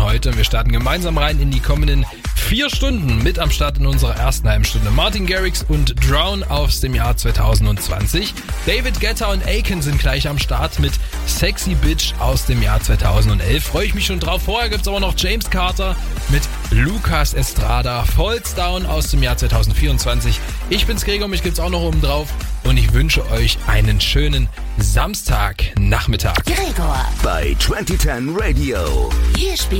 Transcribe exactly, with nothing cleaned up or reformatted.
heute. Wir starten gemeinsam rein in die kommenden vier Stunden. Mit am Start in unserer ersten halben Stunde Martin Garrix und Drown aus dem Jahr zwanzig zwanzig. David Guetta und Aiken sind gleich am Start mit Sexy Bitch aus dem Jahr zweitausendelf. Freue ich mich schon drauf. Vorher gibt's aber noch James Carter mit Lucas Estrada. Falls Down aus dem Jahr zweitausendvierundzwanzig. Ich bin's Gregor, mich gibt's auch noch oben drauf. Und ich wünsche euch einen schönen Samstagnachmittag. Gregor bei zwanzig zehn Radio. Hier spielt